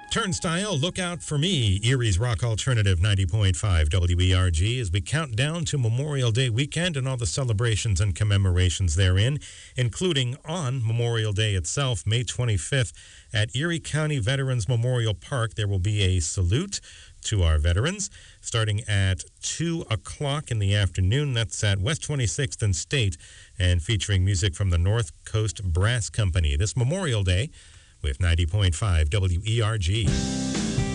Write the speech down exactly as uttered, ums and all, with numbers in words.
Turnstile, look out for me. Erie's Rock Alternative ninety point five W E R G as we count down to Memorial Day weekend and all the celebrations and commemorations therein, including on Memorial Day itself, May twenty-fifth, at Erie County Veterans Memorial Park. There will be a salute to our veterans starting at two o'clock in the afternoon. That's at West twenty-sixth and State, and featuring music from the North Coast Brass Company. This Memorial Day with ninety point five W E R G.